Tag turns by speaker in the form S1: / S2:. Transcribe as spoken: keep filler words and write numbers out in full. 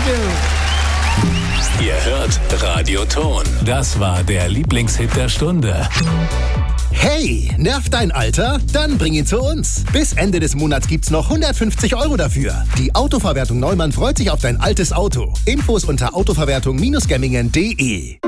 S1: du.
S2: Ihr hört Radio Ton. Das war der Lieblingshit der Stunde.
S3: Hey, nervt dein Alter? Dann bring ihn zu uns. Bis Ende des Monats gibt's noch hundertfünfzig Euro dafür. Die Autoverwertung Neumann freut sich auf dein altes Auto. Infos unter autoverwertung Bindestrich gemmingen punkt de.